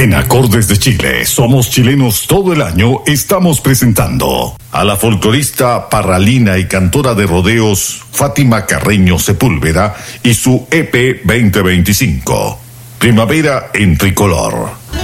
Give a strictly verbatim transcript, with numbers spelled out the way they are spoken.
En Acordes de Chile, somos chilenos todo el año, estamos presentando a la folclorista parralina y cantora de rodeos Fátima Carreño Sepúlveda y su E P veinte veinticinco, Primavera en Tricolor.